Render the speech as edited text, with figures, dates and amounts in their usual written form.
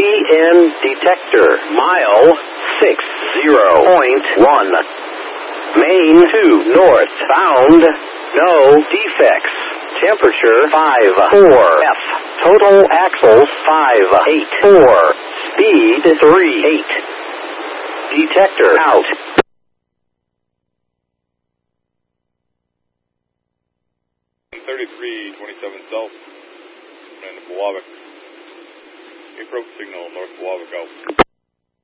EN detector. Mile 60.1. Main 2 north. Found no defects. Temperature 5.4 F. Total axles 5.8.4. Speed 3.8. Detector out. 3327 South and Buavic. Approach signal North Buavic out.